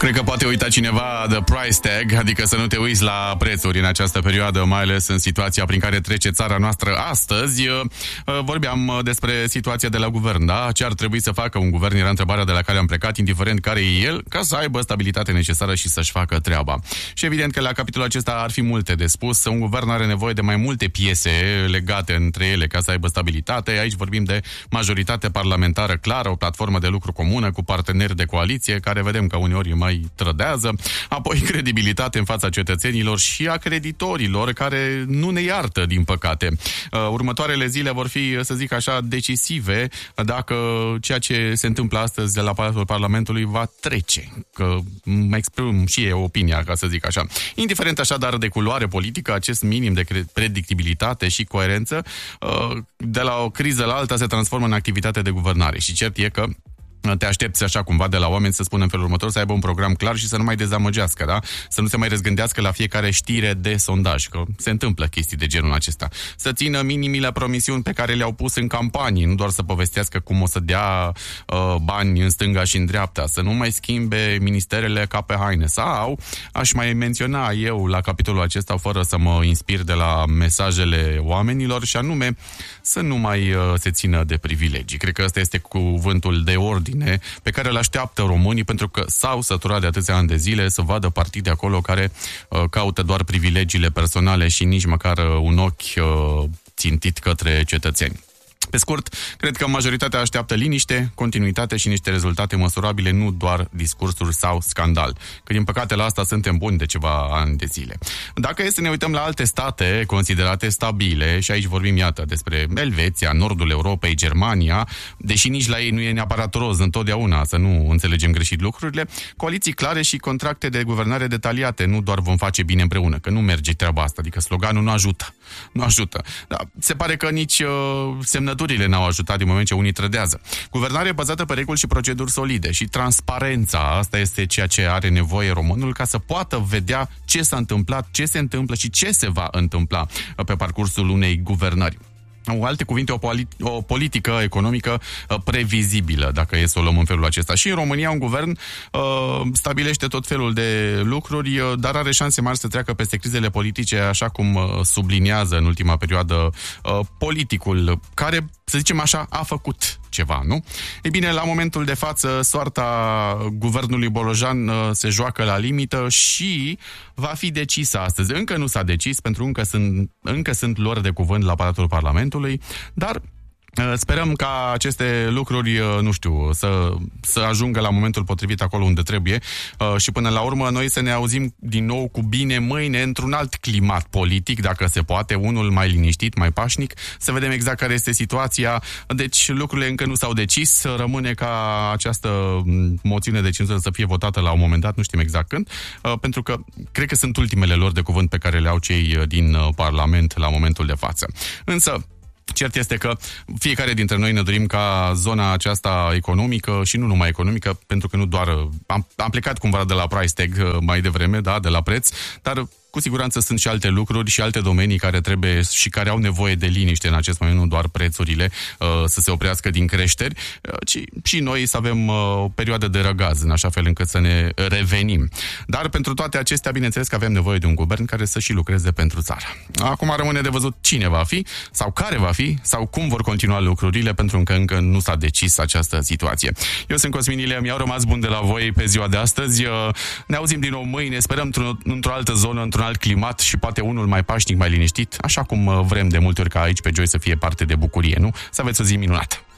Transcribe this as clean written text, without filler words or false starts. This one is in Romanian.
cred că poate uita cineva the price tag, adică să nu te uiți la prețuri în această perioadă, mai ales în situația prin care trece țara noastră astăzi. Vorbeam despre situația de la guvern, da? Ce ar trebui să facă un guvern, era întrebarea de la care am plecat, indiferent care e el, ca să aibă stabilitate necesară și să-și facă treaba. Și evident că la capitolul acesta ar fi multe de spus. Un guvern are nevoie de mai multe piese legate între ele ca să aibă stabilitate. Aici vorbim de majoritate parlamentară clară, o platformă de lucru comună cu parteneri de coaliție, care vedem că uneori mai trădează, apoi credibilitate în fața cetățenilor și a creditorilor, care nu ne iartă, din păcate. Următoarele zile vor fi, să zic așa, decisive dacă ceea ce se întâmplă astăzi de la Palatul Parlamentului va trece. Că mă exprim și eu opinia, ca să zic așa. Indiferent așadar de culoare politică, acest minim de predictibilitate și coerență de la o criză la alta se transformă în activitate de guvernare. Și cert e că te aștepți așa cumva de la oameni să spună în felul următor, să aibă un program clar și să nu mai dezamăgească, da? Să nu se mai răzgândească la fiecare știre de sondaj, că se întâmplă chestii de genul acesta. Să țină minimile promisiuni pe care le-au pus în campanii, nu doar să povestească cum o să dea bani în stânga și în dreapta, să nu mai schimbe ministerele ca pe haine. Sau, aș mai menționa eu la capitolul acesta, fără să mă inspir de la mesajele oamenilor, și anume să nu mai se țină de privilegii. Cred că ăsta este cuvântul de ordine pe care îl așteaptă românii, pentru că s-au săturat de atâția ani de zile să vadă partide acolo care caută doar privilegiile personale și nici măcar un ochi țintit către cetățeni. Pe scurt, cred că majoritatea așteaptă liniște, continuitate și niște rezultate măsurabile, nu doar discursuri sau scandal. Că din păcate la asta suntem buni de ceva ani de zile. Dacă e să ne uităm la alte state considerate stabile, și aici vorbim, iată, despre Elveția, nordul Europei, Germania, deși nici la ei nu e neapărat roz întotdeauna, să nu înțelegem greșit lucrurile, coaliții clare și contracte de guvernare detaliate, nu doar vom face bine împreună, că nu merge treaba asta, adică sloganul nu ajută. Nu ajută. Dar se pare că nici semnăturile n-au ajutat din moment ce unii trădează. Guvernare bazată pe reguli și proceduri solide și transparența, asta este ceea ce are nevoie românul ca să poată vedea ce s-a întâmplat, ce se întâmplă și ce se va întâmpla pe parcursul unei guvernări. Cu alte cuvinte, o politică economică previzibilă, dacă e să o luăm în felul acesta. Și în România un guvern stabilește tot felul de lucruri, dar are șanse mari să treacă peste crizele politice, așa cum subliniază în ultima perioadă politicul, care, să zicem așa, a făcut ceva, nu? Ei bine, la momentul de față, soarta guvernului Bolojan se joacă la limită și va fi decisă astăzi. Încă nu s-a decis, pentru încă sunt luări de cuvânt la Palatul Parlamentului, dar sperăm ca aceste lucruri, nu știu, să ajungă la momentul potrivit acolo unde trebuie și până la urmă noi să ne auzim din nou cu bine mâine într-un alt climat politic, dacă se poate, unul mai liniștit, mai pașnic, să vedem exact care este situația. Deci lucrurile încă nu s-au decis, rămâne ca această moțiune de cenzură să fie votată la un moment dat, nu știm exact când, pentru că cred că sunt ultimele lor de cuvânt pe care le au cei din Parlament la momentul de față. Însă, cert este că fiecare dintre noi ne dorim ca zona aceasta economică și nu numai economică, pentru că nu doar am plecat cumva de la price tag mai devreme, da, de la preț, dar cu siguranță sunt și alte lucruri și alte domenii care trebuie și care au nevoie de liniște în acest moment, nu doar prețurile să se oprească din creșteri, ci și noi să avem o perioadă de răgaz, în așa fel încât să ne revenim. Dar pentru toate acestea, bineînțeles că avem nevoie de un guvern care să și lucreze pentru țară. Acum rămâne de văzut cine va fi, sau care va fi, sau cum vor continua lucrurile, pentru că încă nu s-a decis această situație. Eu sunt Cosmin Ilie, mi-au rămas bun de la voi pe ziua de astăzi. Ne auzim din nou mâine, sperăm într-o altă zonă, într-un alt climat și poate unul mai pașnic, mai liniștit, așa cum vrem de multe ori ca aici pe Joy să fie parte de bucurie, nu? Să aveți o zi minunată!